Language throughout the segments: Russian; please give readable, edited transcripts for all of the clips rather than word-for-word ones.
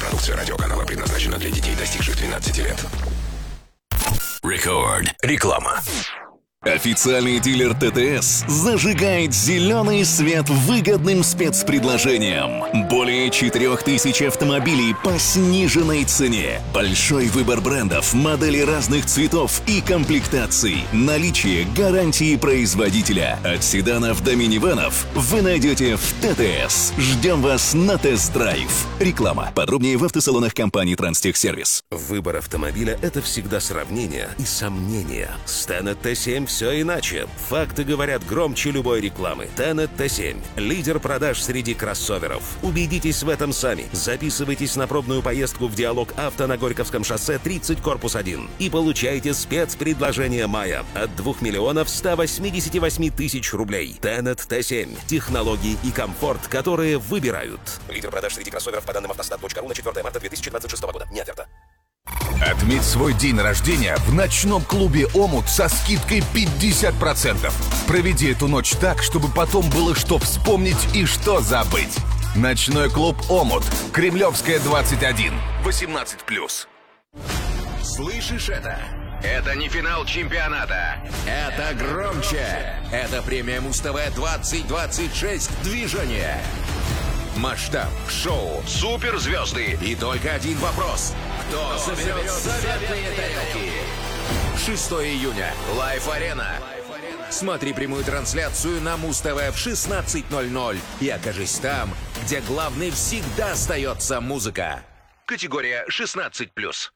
Продукция радиоканала предназначена для детей, достигших 12 лет. Рекорд. Реклама. Официальный дилер ТТС зажигает зеленый свет выгодным спецпредложением. Более 4000 автомобилей по сниженной цене. Большой выбор брендов, моделей разных цветов и комплектаций. Наличие гарантии производителя. От седанов до минивэнов вы найдете в ТТС. Ждем вас на тест-драйв. Реклама. Подробнее в автосалонах компании Транстехсервис. Выбор автомобиля – это всегда сравнение и сомнения. С Tenet T7 все иначе. Факты говорят громче любой рекламы. Tenet T7 – лидер продаж среди кроссоверов. Убедитесь в этом сами. Записывайтесь на пробную поездку в Диалог Авто на Горьковском шоссе 30, корпус 1 и получайте спецпредложение мая от 2 миллионов 188 тысяч рублей. Tenet T7 – технологии и комфорт, которые выбирают. Лидер продаж среди кроссоверов по данным автостат.ру на 4 марта 2026 года. Не оферта. Отметь свой день рождения в ночном клубе «Омут» со скидкой 50%. Проведи эту ночь так, чтобы потом было что вспомнить и что забыть. Ночной клуб «Омут». Кремлевская, 21. 18+. Слышишь это? Это не финал чемпионата. Это громче. Это премия Муз-ТВ 2026 «Движение». Масштаб, шоу, суперзвезды и только один вопрос. Кто заберет заветные тарелки? 6 июня. Лайф-арена. Смотри прямую трансляцию на Муз-ТВ в 16:00 и окажись там, где главной всегда остается музыка. Категория 16+.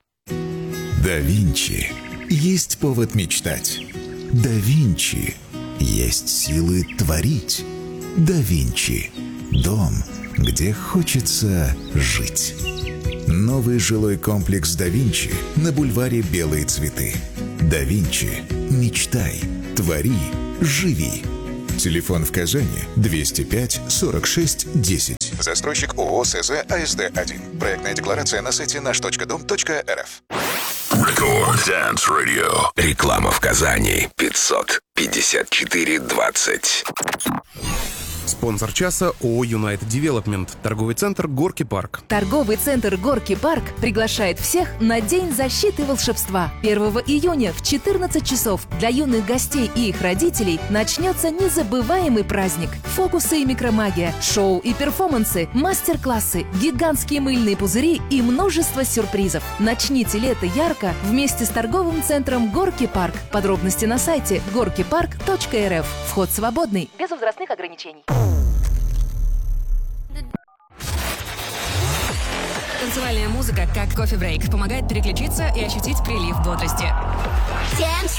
Да Винчи. Есть повод мечтать. Да Винчи. Есть силы творить. Да Винчи. Дом, где хочется жить. Новый жилой комплекс «Да Винчи» на бульваре Белые цветы. «Да Винчи». Мечтай, твори, живи. Телефон в Казани 205 46 10. Застройщик ООО СЗ АСД-1. Проектная декларация на сайте наш.дом.рф. Рекорд Dance Radio. Реклама в Казани. 554-20. Спонсор часа ООО «Юнайт Девелопмент». Торговый центр «Горки Парк». Торговый центр «Горки Парк» приглашает всех на День защиты волшебства. 1 июня в 14 часов для юных гостей и их родителей начнется незабываемый праздник. Фокусы и микромагия, шоу и перформансы, мастер-классы, гигантские мыльные пузыри и множество сюрпризов. Начните лето ярко вместе с торговым центром «Горки Парк». Подробности на сайте gorkypark.rf. Вход свободный, без возрастных ограничений. Танцевальная музыка, как кофе-брейк, помогает переключиться и ощутить прилив бодрости. Dance